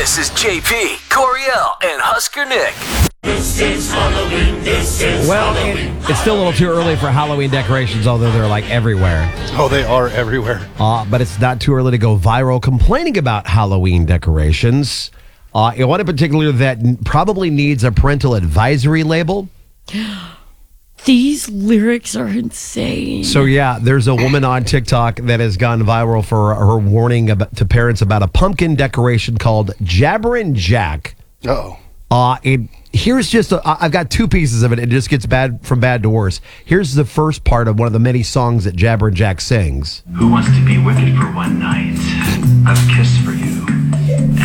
This is JP, Coriel, and Husker Nick. This is Halloween. Well, it's still a little too early for Halloween decorations, although they're like everywhere. Oh, they are everywhere. But it's not too early to go viral complaining about Halloween decorations. One in particular that probably needs a parental advisory label. These lyrics are insane. So, yeah, there's a woman on TikTok that has gone viral for her warning to parents about a pumpkin decoration called Jabberin' Jack. Uh-oh. Here's just, I've got two pieces of it. It just gets from bad to worse. Here's the first part of one of the many songs that Jabberin' Jack sings. Who wants to be wicked for one night? I've kissed for you.